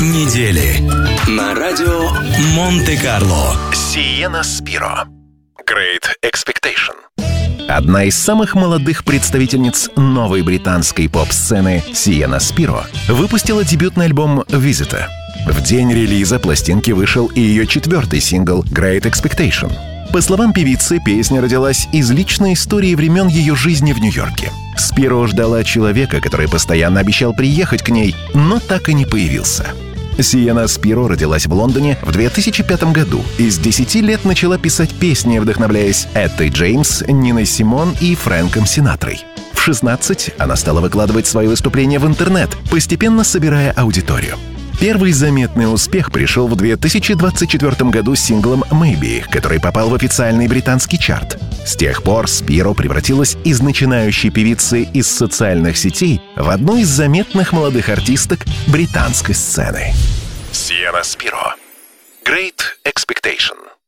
недели на радио Монте-Карло. Сиена Спиро. Great Expectation. Одна из самых молодых представительниц новой британской поп-сцены Сиена Спиро выпустила дебютный альбом «Visitor». В день релиза пластинки вышел и ее четвертый сингл «Great Expectation». По словам певицы, песня родилась из личной истории времен ее жизни в Нью-Йорке. Спиро ждала человека, который постоянно обещал приехать к ней, но так и не появился. Сиена Спиро родилась в Лондоне в 2005 году и с 10 лет начала писать песни, вдохновляясь Эттой Джеймс, Ниной Симон и Фрэнком Синатрой. В 16 она стала выкладывать свои выступления в интернет, постепенно собирая аудиторию. Первый заметный успех пришел в 2024 году с синглом «Maybe», который попал в официальный британский чарт. С тех пор Спиро превратилась из начинающей певицы из социальных сетей в одну из заметных молодых артисток британской сцены. Сиена Спиро. Great Expectation.